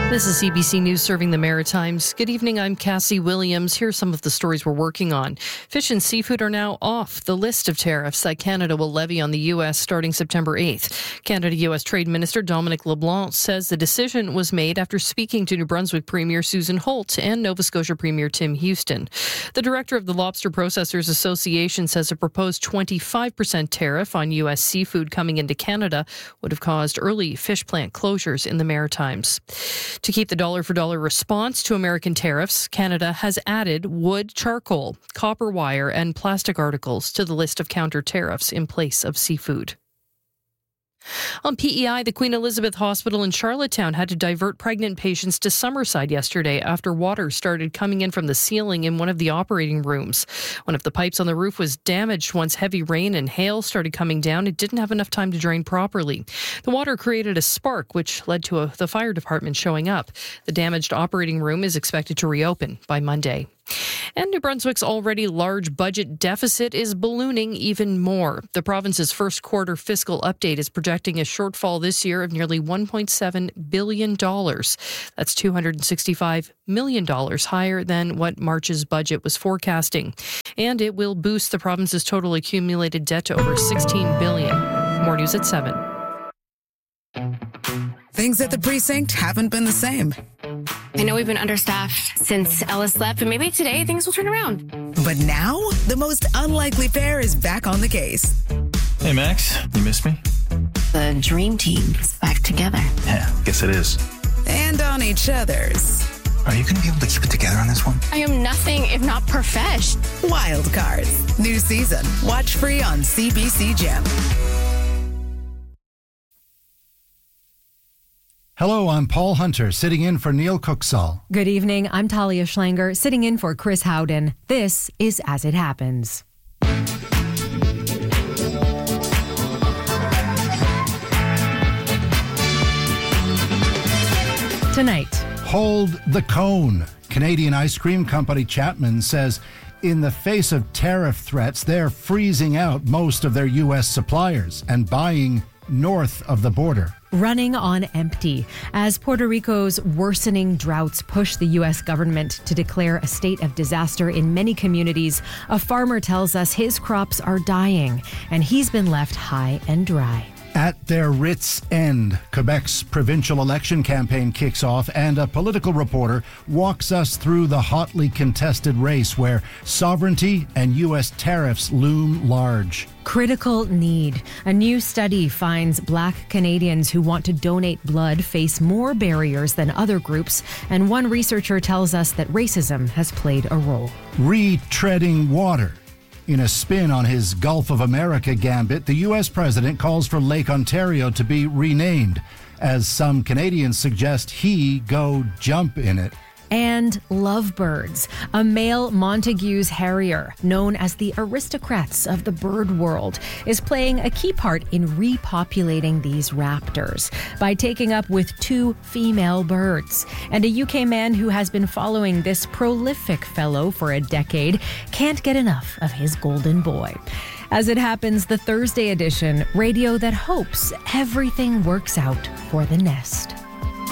This is CBC News serving the Maritimes. Good evening, I'm Cassie Williams. Here are some of the stories we're working on. Fish and seafood are now off the list of tariffs that Canada will levy on the U.S. starting September 8th. Canada-U.S. Trade Minister Dominic LeBlanc says the decision was made after speaking to New Brunswick Premier Susan Holt and Nova Scotia Premier Tim Houston. The director of the Lobster Processors Association says a proposed 25% tariff on U.S. seafood coming into Canada would have caused early fish plant closures in the Maritimes. To keep the dollar-for-dollar response to American tariffs, Canada has added wood, charcoal, copper wire, and plastic articles to the list of counter tariffs in place of seafood. On PEI, the Queen Elizabeth Hospital in Charlottetown had to divert pregnant patients to Summerside yesterday after water started coming in from the ceiling in one of the operating rooms. One of the pipes on the roof was damaged once heavy rain and hail started coming down. It didn't have enough time to drain properly. The water created a spark, which led to the fire department showing up. The damaged operating room is expected to reopen by Monday. And New Brunswick's already large budget deficit is ballooning even more. The province's first quarter fiscal update is projecting a shortfall this year of nearly $1.7 billion. That's $265 million higher than what March's budget was forecasting. And it will boost the province's total accumulated debt to over $16 billion. More news at 7. Things at the precinct haven't been the same. I know we've been understaffed since Ellis left, but maybe today things will turn around. But now, the most unlikely pair is back on the case. Hey, Max, you miss me? The dream team is back together. Yeah, guess it is. And on each other's. Are you going to be able to keep it together on this one? I am nothing if not profesh. Wild Cards. New season. Watch free on CBC Gem. Hello, I'm Paul Hunter, sitting in for Neil Cooksall. Good evening, I'm Talia Schlanger, sitting in for Chris Howden. This is As It Happens. Tonight. Hold the cone. Canadian ice cream company Chapman says in the face of tariff threats, they're freezing out most of their U.S. suppliers and buying north of the border. Running on empty as Puerto Rico's worsening droughts push the U.S. government to declare a state of disaster in many communities. A farmer tells us his crops are dying and he's been left high and dry. At their wits' end, Quebec's provincial election campaign kicks off, and a political reporter walks us through the hotly contested race where sovereignty and U.S. tariffs loom large. Critical need. A new study finds Black Canadians who want to donate blood face more barriers than other groups, and one researcher tells us that racism has played a role. Retreading water. In a spin on his Gulf of America gambit, the U.S. president calls for Lake Ontario to be renamed, as some Canadians suggest he go jump in it. And lovebirds. A male Montagu's Harrier, known as the aristocrats of the bird world, is playing a key part in repopulating these raptors by taking up with 2 female birds. And a UK man who has been following this prolific fellow for a decade can't get enough of his golden boy. As It Happens, the Thursday edition, radio that hopes everything works out for the nest.